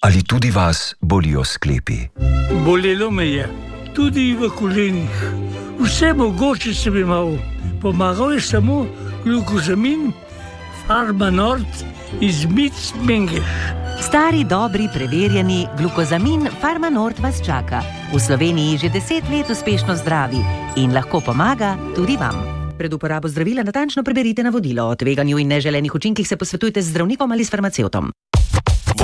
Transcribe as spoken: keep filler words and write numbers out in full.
Ali tudi vas bolijo sklepi? Bolelo me je, tudi v kolenih. Vse mogoče sem imel. Pomagal je samo glukozamin Farmanort iz Mic Mengeš. Stari, dobri, preverjeni glukozamin Farmanort vas čaka. V Sloveniji že deset let uspešno zdravi in lahko pomaga tudi vam. Pred uporabo zdravila natančno preberite navodilo. O tveganju in neželenih učinkih se posvetujte z zdravnikom ali s farmacevtom.